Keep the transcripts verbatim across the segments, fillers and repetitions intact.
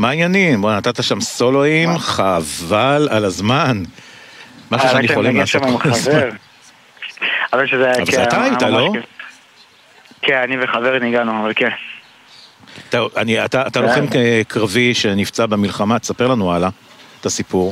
מה העניינים? בוא, נתת שם סולואים, חבל על הזמן. משהו שאני חולם לעשות כל הזמן. אבל שזה... אבל זה אתה היית, לא? כן, אני וחבר ניגענו, אבל כן. אתה לוחם קרבי שנפצע במלחמה, תספר לנו הלאה את הסיפור.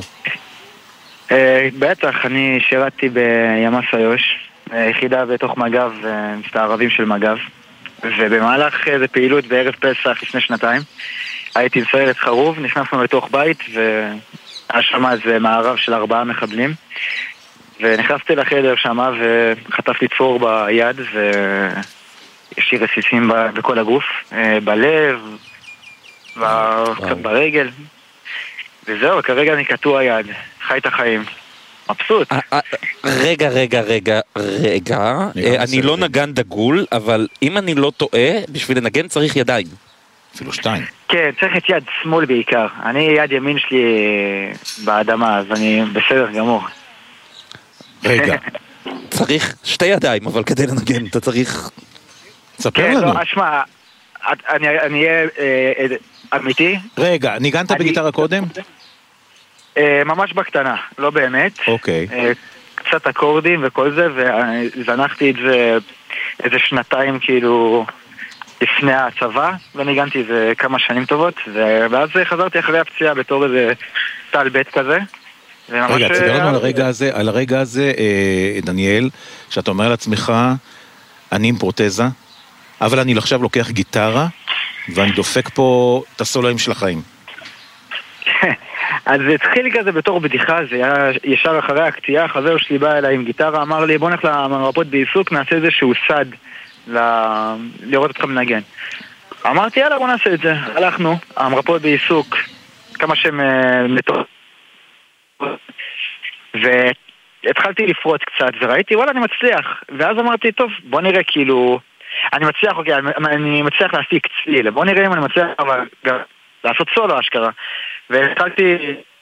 בטח, אני שירתתי בימ"ס איו"ש, יחידה בתוך מג"ב, מסתערבים של מג"ב, ובמהלך איזה פעילות בערב פסח לפני שנתיים, הייתי בסיירת חרוב, נכנסנו לתוך בית, והיה שם איזה מערב של ארבעה מחבלים, ונכנסתי לחדר שם, וחטפתי צור ביד, ויש לי רסיסים בכל הגוף, בלב, ברגל, וזהו, כרגע אני קטוע יד, חי את החיים. מבסוט. רגע, רגע, רגע, רגע, אני לא נגן דגול, אבל אם אני לא טועה, בשביל לנגן צריך ידיים. אפילו שתיים. כן, צריך את יד שמאל בעיקר. אני יד ימין שלי באדמה, אז אני בסדר גמור. רגע. צריך שתי ידיים, אבל כדי לנגן, אתה צריך... ספר לנו. כן, לא, אשמע, אני אהיה אמיתי. רגע, ניגנת בגיטרה קודם? ממש בקטנה, לא באמת. אוקיי. קצת אקורדים וכל זה, וזנחתי את זה איזה שנתיים כאילו לפני הצבא, וניגנתי את זה כמה שנים טובות, ואז חזרתי אחרי הפציעה בתור איזה טל בית כזה. רגע, תספר לנו על הרגע הזה, על הרגע הזה, דניאל, שאתה אומר לעצמך, אני עם פרוטזה, אבל אני עכשיו לוקח גיטרה, ואני דופק פה את הסולואים של החיים. אז זה התחיל כזה בתור בדיחה, זה היה ישר אחרי הקציעה, חבר שלי בא אליי עם גיטרה, אמר לי בוא נלך למרפאות בעיסוק, נעשה איזשהו סד ל... לראות אותך מנגן. אמרתי יאללה בוא נעשה את זה, הלכנו, המרפאות בעיסוק, כמה שהם מטור... והתחלתי לפרוט קצת, וראיתי וואלה אני מצליח, ואז אמרתי טוב בוא נראה כאילו, אני מצליח, אוקיי, אני מצליח להפיק צליל, בוא נראה אם אני מצליח אבל גם לעשות סולו אשכרה. והתחלתי...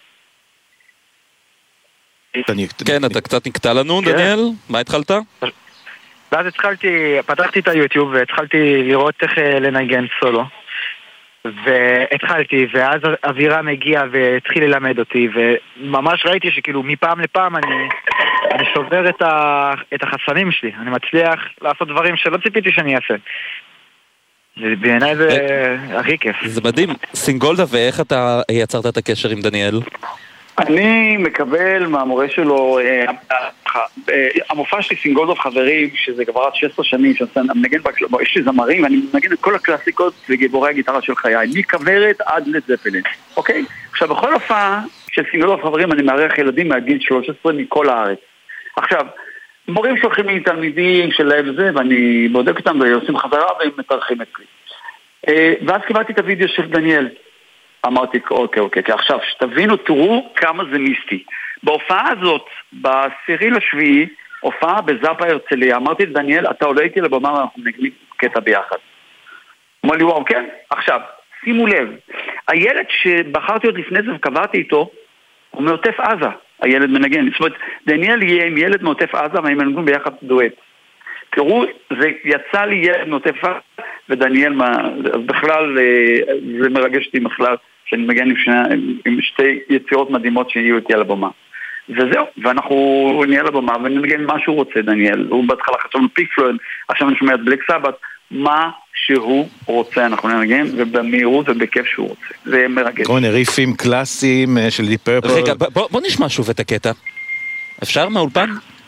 כן, אתה קצת נקטע לנו, דניאל? מה התחלת? ואז התחלתי, פתחתי את היוטיוב והתחלתי לראות איך לנגן סולו. והתחלתי, ואז אווירה מגיע והתחיל ללמד אותי, וממש ראיתי שכאילו מפעם לפעם אני, אני שובר את, ה, את החסמים שלי. אני מצליח לעשות דברים שלא ציפיתי שאני אעשה. בעיניי זה הכי כיף. זה מדהים. סינגולדה, ואיך אתה יצרת את הקשר עם דניאל? אני מקבל מהמורה שלו, המופע שלי סינגולדה וחברים, שזה כבר עד שש עשרה שנים, יש לי זמרים, אני מנגן את כל הקלאסיקות וגיבורי הגיטרה של חיי, מכוורת עד לזפלין, אוקיי? עכשיו, בכל הופעה של סינגולדה וחברים, אני מארח ילדים מהגיל שלוש עשרה מכל הארץ. עכשיו, מורים שולחים לי תלמידים שלהם וזה, ואני בודק אותם ועושים חזרה והם מתארחים אצלי. ואז קיבלתי את הוידאו של דניאל. אמרתי, אוקיי, אוקיי, עכשיו שתבינו, תראו כמה זה מיסטי. בהופעה הזאת, בעשירי לשביעי, הופעה בזאפה הרצליה, אמרתי לדניאל, אתה עולה איתי לבמה ואנחנו נגלים קטע ביחד. אמר לי, וואו, כן. עכשיו, שימו לב, הילד שבחרתי עוד לפני זה וקבעתי איתו, הוא מעוטף עזה. הילד מנגן, זאת אומרת, דניאל יהיה עם ילד מעוטף עזה והם מנגנים ביחד דואט. תראו, זה יצא לי ילד מעוטף עזה ודניאל, אז בכלל זה מרגש אותי בכלל שאני מגן עם, שני, עם שתי יצירות מדהימות שיהיו איתי על הבמה. וזהו, ואנחנו נהיה על הבמה ונגן מה שהוא רוצה, דניאל. הוא בהתחלה חשבנו פיק פלויד, עכשיו אני שומע את בלק סבת, מה שהוא רוצה אנחנו נגן, ובמהירות ובכיף שהוא רוצה. זה מרגש. כל ריפים קלאסיים של די פרפל. רגע, בוא, בוא נשמע שוב את הקטע. אפשר מהאולפן?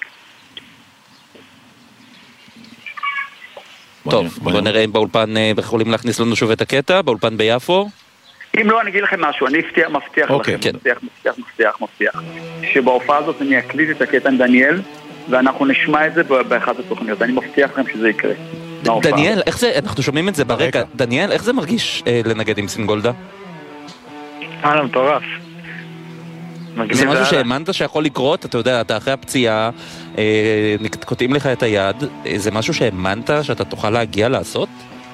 טוב, בוא נראה אם באולפן יכולים להכניס לנו שוב את הקטע, באולפן ביפו. אם לא, אני אגיד לכם משהו, אני מבטיח, מבטיח לכם, מבטיח, מבטיח, מבטיח, מבטיח, שבהופעה הזאת אני אקליט את הקטע עם דניאל, ואנחנו נשמע את זה באחת התוכניות, אני מבטיח לכם שזה יקרה. דניאל, איך זה, אנחנו שומעים את זה ברקע, דניאל, איך זה מרגיש לנגד עם סינגולדה? אה, מטורף. זה משהו שהאמנת שיכול לקרות, אתה יודע, אתה אחרי הפציעה, קוטעים לך את היד, זה משהו שהאמנת שאתה תוכל להגיע לעשות?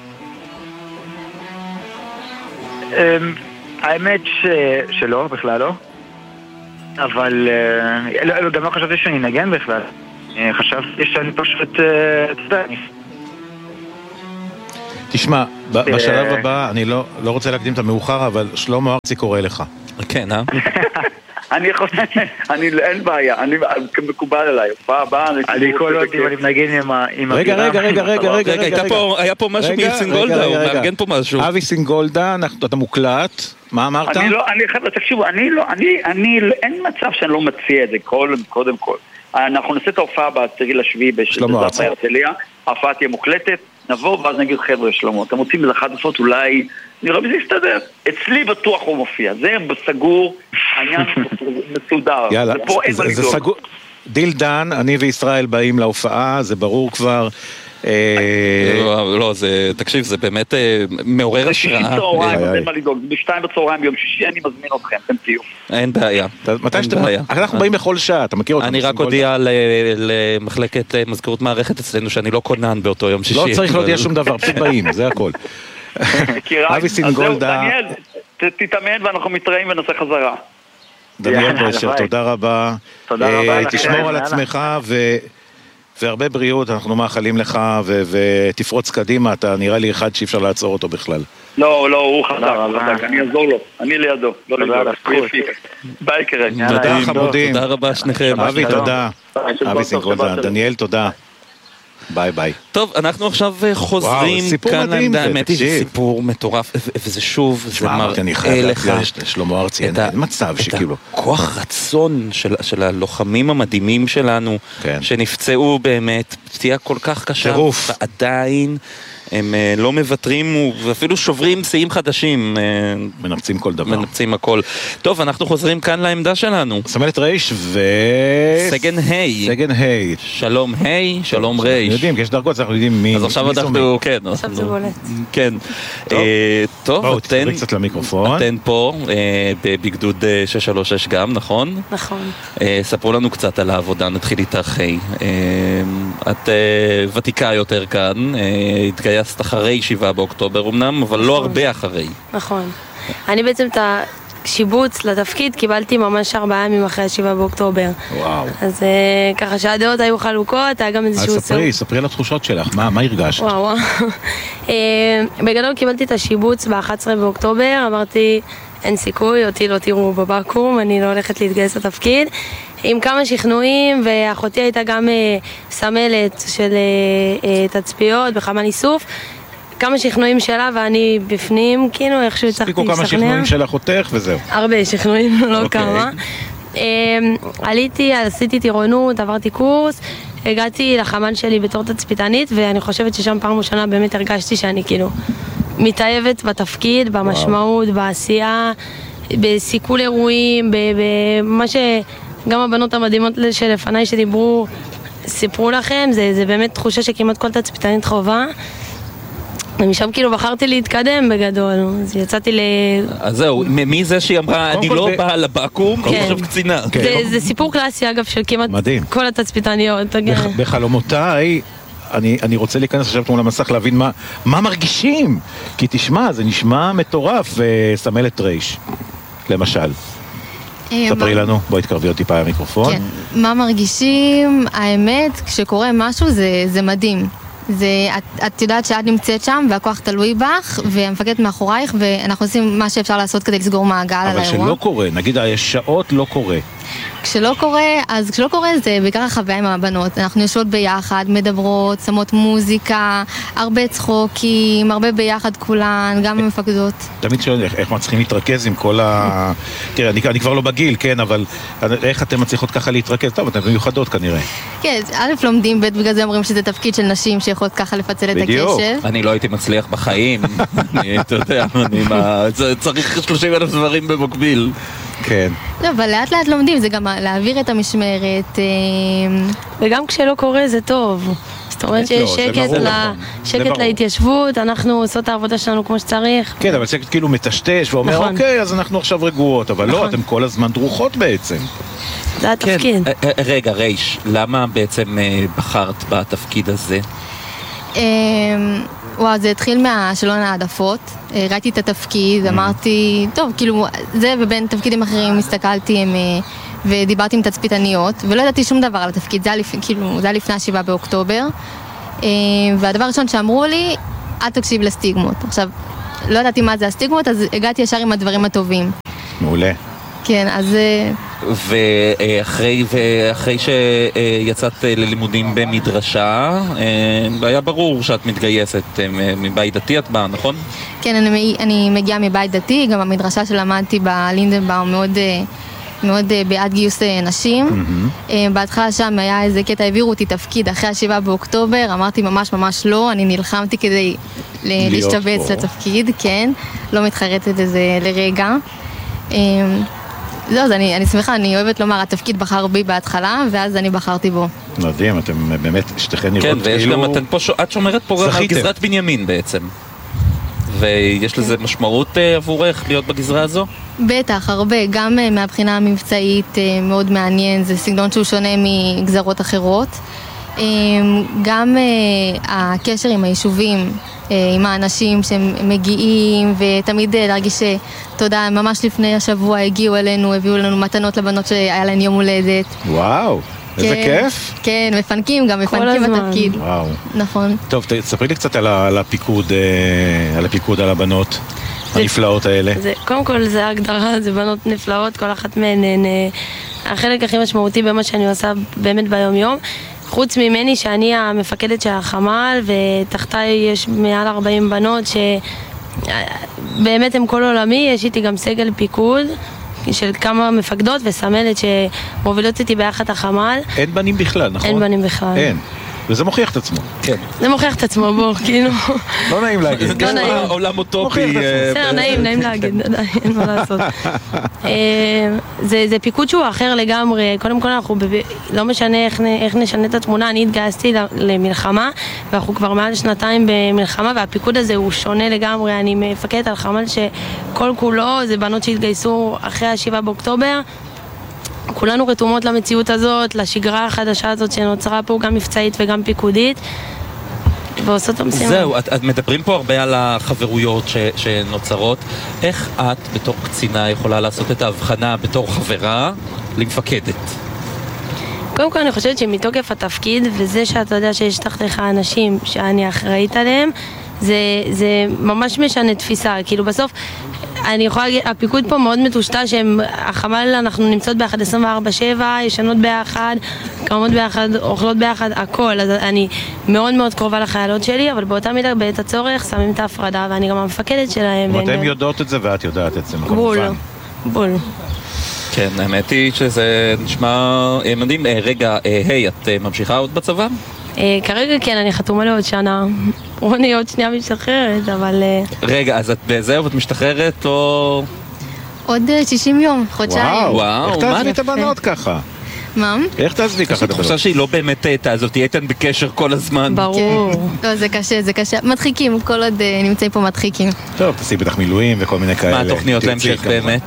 האמת שלא, בכלל לא. אבל גם לא חשבתי שאני נגן בכלל. חשבתי שאני פשוט... תשמע, בשלב הבא, אני לא רוצה להקדים את המאוחר, אבל שלמה ארצי קורא לך. כן, אה? אני חושב, אין בעיה, אני מקובל עליי, הופעה הבאה, אני כל עוד אם אני מנגן עם רגע, רגע, רגע, רגע, רגע, היה פה משהו מסינגולדה, הוא מארגן פה משהו. אבי סינגולדה, אתה מוקלט, מה אמרת? אני לא, אני חייב, תקשיבו, אני לא, אני, אין מצב שאני לא מציע את זה, קודם כל. אנחנו נעשה את ההופעה בעשירי לשביעי בשלמה הרצליה, ההופעה תהיה מוקלטת, נבוא ואז נגיד חבר'ה שלמה, אתם רוצים איזה אחד עשות אולי, נראה וזה יסתדר. אצלי בטוח הוא מופיע, זה בסגור, העניין מסודר. יאללה, זה סגור. דיל דן, אני וישראל באים להופעה, זה ברור כבר. לא, זה, תקשיב, זה באמת מעורר השראה. זה שישי צהריים, אין מה לדאוג, בשתיים בצהריים ביום שישי אני מזמין אתכם, אתם תהיו. אין בעיה. מתי שאתם, אנחנו באים בכל שעה, אתה מכיר אותם? אני רק הודיע למחלקת מזכירות מערכת אצלנו שאני לא קונן באותו יום שישי. לא צריך להודיע שום דבר, פשוט באים, זה הכל. אבי סינגולדה. דניאל, תתאמן ואנחנו מתראים ונעשה חזרה. דניאל בוישר, תודה רבה. תודה רבה. תשמור על עצמך והרבה בריאות, אנחנו מאחלים לך ותפרוץ קדימה, אתה נראה לי אחד שאי אפשר לעצור אותו בכלל. לא, לא, הוא חזק, אני אעזור לו, אני לידו. ביי קרן. תודה חמודים. תודה רבה שניכם. אבי, תודה. אבי סינגולדה, דניאל, תודה. ביי ביי. טוב, אנחנו עכשיו חוזרים כאן לעמדה, האמת היא סיפור מטורף, וזה שוב, זה מראה לך שלמה ארצי, אין מצב שכאילו את הכוח רצון של הלוחמים המדהימים שלנו, שנפצעו באמת, פציעה כל כך קשה, ועדיין הם לא מבטרים ואפילו שוברים שיאים חדשים. מנפצים כל דבר. מנפצים הכל. טוב, אנחנו חוזרים כאן לעמדה שלנו. סמלת רייש ו... סגן היי. סגן היי. שלום היי, שלום רייש. יודעים, כי יש דרגות, אנחנו יודעים מי... אז עכשיו אנחנו, כן. עכשיו זה בולט. כן. טוב, בואו, תתקרבי קצת למיקרופון. אתן פה, בגדוד שש שלוש שש גם, נכון? נכון. ספרו לנו קצת על העבודה, נתחיל איתך היי. את ותיקה יותר כאן, התגייסת אחרי שבעה באוקטובר אמנם, אבל לא הרבה אחרי. נכון. אני בעצם את השיבוץ לתפקיד קיבלתי ממש ארבעה ימים אחרי השבעה באוקטובר. וואו. אז ככה שהדעות היו חלוקות, היה גם איזשהו... אז ספרי, ספרי על התחושות שלך, מה הרגשת? וואו וואו. בגדול קיבלתי את השיבוץ ב-אחד עשר באוקטובר, אמרתי, אין סיכוי, אותי לא תראו בבקו"ם, אני לא הולכת להתגייס לתפקיד. עם כמה שכנועים, ואחותי הייתה גם סמלת של תצפיות בכמה ניסוף. כמה שכנועים שלה ואני בפנים, כאילו איכשהו הצלחתי לשכנע. הספיקו כמה שכנועים של אחותך וזהו. הרבה שכנועים, לא כמה. עליתי, עשיתי טירונות, עברתי קורס, הגעתי לחמן שלי בתור תצפיתנית, ואני חושבת ששם פעם ראשונה באמת הרגשתי שאני כאילו מתאהבת בתפקיד, במשמעות, בעשייה, בסיכול אירועים, במה ש... גם הבנות המדהימות שלפניי שדיברו, סיפרו לכם, זה, זה באמת תחושה שכמעט כל תצפיתנית חובה. ומשם כאילו בחרתי להתקדם בגדול, אז יצאתי ל... אז זהו, מי זה שהיא אמרה, אני לא באה לבקו"ם, אני חושב קצינה. זה סיפור קלאסי אגב של כמעט כל התצפיתניות. בחלומותיי, אני רוצה להיכנס עכשיו מול המסך להבין מה מרגישים, כי תשמע, זה נשמע מטורף, סמלת רייש, למשל. ספרי לנו, בואי תקרבי אותי פעם המיקרופון. כן, מה מרגישים, האמת, כשקורה משהו זה מדהים. זה, את, את יודעת שאת נמצאת שם והכוח תלוי בך והמפקדת מאחורייך ואנחנו עושים מה שאפשר לעשות כדי לסגור מעגל על האירוע. אבל שלא קורה, נגיד השעות לא קורה. כשלא קורה, אז כשלא קורה זה בעיקר החוויה עם הבנות. אנחנו יושבות ביחד, מדברות, שמות מוזיקה, הרבה צחוקים, הרבה ביחד כולן, גם המפקדות. תמיד שואלים איך, איך מצליחים להתרכז עם כל ה... תראה, אני, אני כבר לא בגיל, כן, אבל איך אתם מצליחות ככה להתרכז? טוב, אתן מיוחדות כנראה. כן, א' לומדים, ב' בגלל זה אומרים שזה תפקיד של נשים שיכולות ככה לפצל את הקשב. אני לא הייתי מצליח בחיים, אתה יודע, אני מה... צריך שלושים אלף דברים במקביל. כן. לא, אבל לאט לאט לומדים, זה גם להעביר את המשמרת. וגם כשלא קורה זה טוב. זאת אומרת שיש שקט להתיישבות, אנחנו עושות את העבודה שלנו כמו שצריך. כן, אבל שקט כאילו מטשטש ואומר, אוקיי, אז אנחנו עכשיו רגועות, אבל לא, אתם כל הזמן דרוכות בעצם. זה התפקיד. רגע, רייש, למה בעצם בחרת בתפקיד הזה? וואו, זה התחיל מהשאלון העדפות, ראיתי את התפקיד, אמרתי, טוב, כאילו, זה ובין תפקידים אחרים הסתכלתי ודיברתי עם תצפיתניות, ולא ידעתי שום דבר על התפקיד, זה היה לפני השבעה באוקטובר, והדבר הראשון שאמרו לי, אל תקשיב לסטיגמות. עכשיו, לא ידעתי מה זה הסטיגמות, אז הגעתי ישר עם הדברים הטובים. מעולה. כן, אז... ואחרי, ואחרי שיצאת ללימודים במדרשה, היה ברור שאת מתגייסת מבית דתי, את באה, נכון? כן, אני, אני מגיעה מבית דתי, גם המדרשה שלמדתי בלינדנבאום מאוד... מאוד בעד גיוס נשים. Mm-hmm. בהתחלה שם היה איזה קטע, העבירו אותי תפקיד אחרי השבעה באוקטובר, אמרתי ממש ממש לא, אני נלחמתי כדי להשתבץ לתפקיד, כן, לא מתחרטת לזה לרגע. זהו, אני, אני שמחה, אני אוהבת לומר, התפקיד בחר בי בהתחלה, ואז אני בחרתי בו. מדהים, אתם באמת שתיכן נראות כאילו... כן, ויש גם, אתן פה, את שומרת פה גם על גזרת בנימין בעצם. ויש לזה משמעות עבורך להיות בגזרה הזו? בטח, הרבה. גם מהבחינה המבצעית מאוד מעניין, זה סגנון שהוא שונה מגזרות אחרות. גם הקשר עם היישובים, עם האנשים שהם מגיעים, ותמיד להרגיש תודה, ממש לפני השבוע הגיעו אלינו, הביאו לנו מתנות לבנות שהיה להן יום הולדת. וואו, איזה כיף. כן, מפנקים, גם מפנקים בתפקיד. וואו. נכון. טוב, תספרי לי קצת על הפיקוד, על הפיקוד על הבנות הנפלאות האלה. קודם כל זה ההגדרה, זה בנות נפלאות, כל אחת מהן החלק הכי משמעותי במה שאני עושה באמת ביום יום. חוץ ממני שאני המפקדת של החמ"ל, ותחתיי יש מעל ארבעים בנות שבאמת הם כל עולמי, יש איתי גם סגל פיקוד של כמה מפקדות וסמלת שמובילות איתי ביחד החמ"ל. אין בנים בכלל, נכון? אין בנים בכלל. אין. וזה מוכיח את עצמו. כן. זה מוכיח את עצמו, בוא, כאילו. לא נעים להגיד. לא נעים. עולם אוטופי. בסדר, נעים, נעים להגיד, אין מה לעשות. זה פיקוד שהוא אחר לגמרי. קודם כל אנחנו, לא משנה איך נשנה את התמונה, אני התגייסתי למלחמה, ואנחנו כבר מעל שנתיים במלחמה, והפיקוד הזה הוא שונה לגמרי. אני מפקדת על חמ"ל שכל כולו זה בנות שהתגייסו אחרי השבעה באוקטובר, כולנו רתומות למציאות הזאת, לשגרה החדשה הזאת שנוצרה פה גם מבצעית וגם פיקודית, ועושות המשימה. זהו, את, את מדברים פה הרבה על החברויות ש, שנוצרות. איך את בתור קצינה יכולה לעשות את ההבחנה בתור חברה למפקדת? קודם כל אני חושבת שמתוקף התפקיד, וזה שאתה יודע שיש תחתיך אנשים שאני אחראית עליהם, זה, זה ממש משנה תפיסה. כאילו בסוף אני יכולה להגיד, הפיקוד פה מאוד מטושטש, שהחמ"ל אנחנו נמצאות ביחד עשרים וארבע שבע, ישנות ביחד, קרמות ביחד, אוכלות ביחד, הכל. אז אני מאוד מאוד קרובה לחיילות שלי, אבל באותה מידה בעת הצורך שמים את ההפרדה, ואני גם המפקדת שלהם. ואתם יודעות את זה ואת יודעת את זה, בול, בול. כן, האמת היא שזה נשמע מדהים. רגע, היי, את ממשיכה עוד בצבא? כרגע כן, אני חתומה לעוד שנה. רוני עוד שנייה משתחררת, אבל... רגע, אז את בזה, ואת משתחררת או... עוד שישים יום, חודשיים. וואו, איך תעזבי את הבנות ככה? מה? איך תעזבי ככה את הבנות? אני חושב שהיא לא באמת תעזוב, תהיה איתן בקשר כל הזמן. ברור. לא, זה קשה, זה קשה. מדחיקים, כל עוד נמצאים פה מדחיקים. טוב, תעשי בטח מילואים וכל מיני כאלה. מה התוכניות להמשך באמת?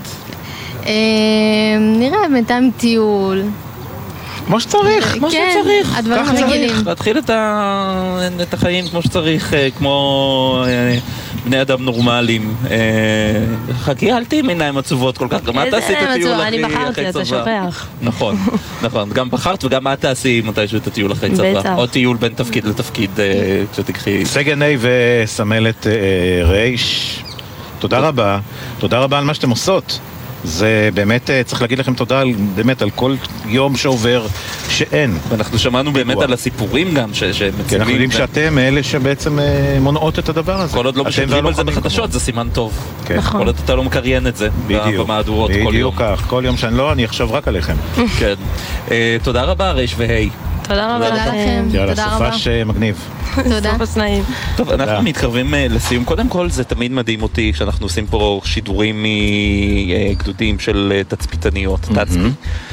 נראה, בינתיים טיול. כמו שצריך, כמו שצריך. הדברים הרגילים. להתחיל את החיים כמו שצריך, כמו בני אדם נורמליים. חכי, אל תהי מעיניים עצובות כל כך. גם את תעשי את הטיול אחרי צבא. אני בחרתי, אתה שוכח. נכון, נכון. גם בחרת וגם את תעשי מתישהו את הטיול אחרי צבא. או טיול בין תפקיד לתפקיד כשתקחי. סגן A וסמלת רייש, תודה רבה. תודה רבה על מה שאתם עושות. זה באמת, צריך להגיד לכם תודה על, באמת על כל יום שעובר שאין. ואנחנו שמענו באמת על הסיפורים גם שמציבים. כי אנחנו יודעים שאתם אלה שבעצם מונעות את הדבר הזה. כל עוד לא משדרים על זה בחדשות זה סימן טוב. כל עוד אתה לא מקריין את זה במהדורות כל יום. בדיוק כך, כל יום שאני לא, אני אחשוב רק עליכם. כן. תודה רבה רייש והי. תודה רבה לכם. יאללה, סופש מגניב. תודה. סופש נעים. טוב, אנחנו מתקרבים לסיום. קודם כל, זה תמיד מדהים אותי כשאנחנו עושים פה שידורים מגדודים של תצפיתניות, תצפי.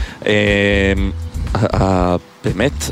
באמת,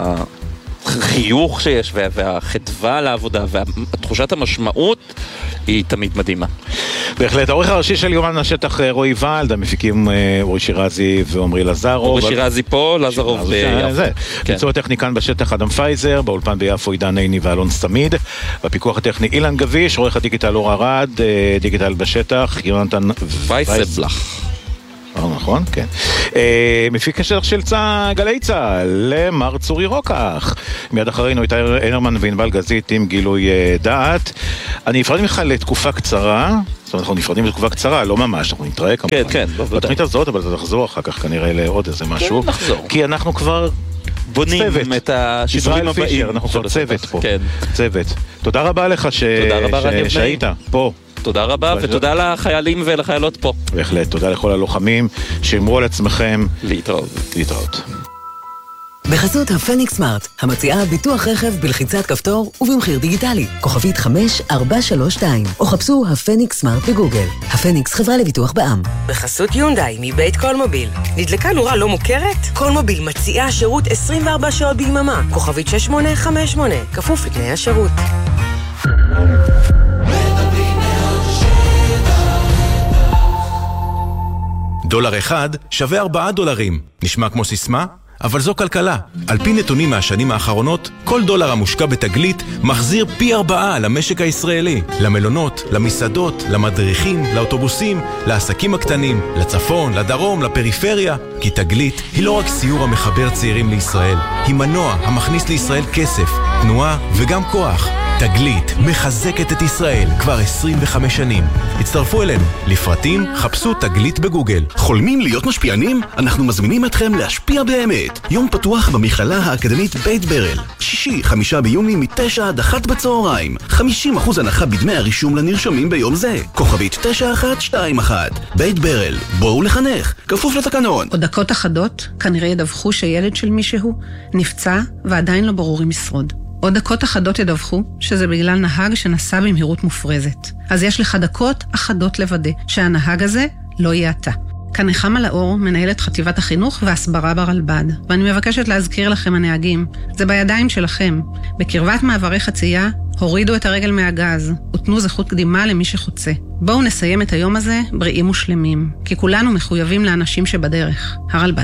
החיוך שיש והחדווה לעבודה והתחושת המשמעות היא תמיד מדהימה. בהחלט, העורך הראשי של יומן השטח רועי ולד, המפיקים אורי שירזי ועומרי לזרוב. אורי שירזי פה, לזרוב ביפו. ביצוע הטכני כאן בשטח אדם פייזר, באולפן ביפו עידן עיני ואלון סתמיד, בפיקוח הטכני אילן גביש, עורך הדיגיטל אור ארד, דיגיטל בשטח יונתן וייסבלח. נכון, כן. מפיק השטח של גלי צהל, למר צורי רוקח. מיד אחרינו הייתה אנרמן וענבל גזית עם גילוי דעת. אני אפרד ממך לתקופה קצרה, זאת אומרת, אנחנו נפרדים לתקופה קצרה, לא ממש, אנחנו נתראה כמובן. כן, כן, בוודאי. בתוכנית הזאת, אבל אתה תחזור אחר כך כנראה לעוד איזה משהו. כן, נחזור. כי אנחנו כבר בונים את השידורים הבאים. ישראל פישר, אנחנו כבר צוות פה. צוות. תודה רבה לך שהיית פה. תודה רבה, ותודה לחיילים ולחיילות פה. בהחלט, תודה לכל הלוחמים, שאמרו על עצמכם להתראות. להתראות. בחסות הפניקס סמארט, המציעה ביטוח רכב בלחיצת כפתור ובמחיר דיגיטלי. כוכבית חמש ארבע שלוש שתיים, או חפשו הפניקס סמארט בגוגל. הפניקס חברה לביטוח בע"מ. בחסות יונדאי מבית קולמוביל. נדלקה נורה לא מוכרת? קולמוביל מציעה שירות עשרים וארבע שעות ביממה. כוכבית שש שמונה חמש שמונה, כפוף לתנאי השירות. דולר אחד שווה ארבעה דולרים. נשמע כמו סיסמה? אבל זו כלכלה. על פי נתונים מהשנים האחרונות, כל דולר המושקע בתגלית מחזיר פי ארבעה למשק הישראלי. למלונות, למסעדות, למדריכים, לאוטובוסים, לעסקים הקטנים, לצפון, לדרום, לפריפריה. כי תגלית היא לא רק סיור המחבר צעירים לישראל, היא מנוע המכניס לישראל כסף, תנועה וגם כוח. תגלית מחזקת את ישראל כבר עשרים וחמש שנים. הצטרפו אלינו. לפרטים חפשו תגלית בגוגל. חולמים להיות משפיענים? אנחנו מזמינים אתכם להשפיע באמת. יום פתוח במכללה האקדמית בית ברל. שישי, חמישה ביוני מתשע עד אחת בצהריים. חמישים אחוז הנחה בדמי הרישום לנרשמים ביום זה. כוכבית תשע אחת שתיים אחת. בית ברל. בואו לחנך. כפוף לתקנון. עוד דקות אחדות כנראה ידווחו שילד של מישהו נפצע ועדיין לא ברור אם ישרוד. עוד דקות אחדות ידווחו שזה בגלל נהג שנסע במהירות מופרזת. אז יש לך דקות אחדות לוודא שהנהג הזה לא יהיה אתה. כאן נחמה לאור, מנהלת חטיבת החינוך והסברה ברלב"ד. ואני מבקשת להזכיר לכם הנהגים, זה בידיים שלכם. בקרבת מעברי חצייה, הורידו את הרגל מהגז, ותנו זכות קדימה למי שחוצה. בואו נסיים את היום הזה בריאים ושלמים, כי כולנו מחויבים לאנשים שבדרך. הרלב"ד.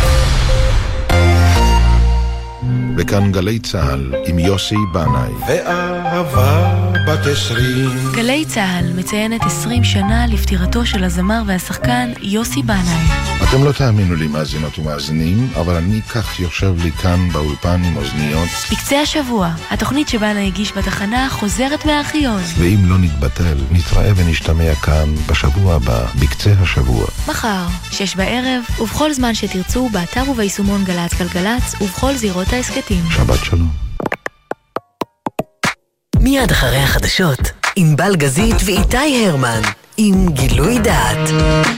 וכאן גלי צהל עם יוסי בנאי. ואהבה בת עשרים. גלי צהל מציינת עשרים שנה לפטירתו של הזמר והשחקן יוסי בנאי. אתם לא תאמינו לי מאזינות ומאזינים, אבל אני כך יושב לי כאן באולפן עם אוזניות. בקצה השבוע, התוכנית שבנאי הגיש בתחנה חוזרת מהארכיון. ואם לא נתבטל, נתראה ונשתמע כאן בשבוע הבא, בקצה השבוע. מחר, שש בערב, ובכל זמן שתרצו, באתר וביישומון גלץ גלגלץ, ובכל זירות העסקתים. שבת שלום. מיד אחרי החדשות, ענבל גזית ואיתי הרמן, עם גילוי דעת.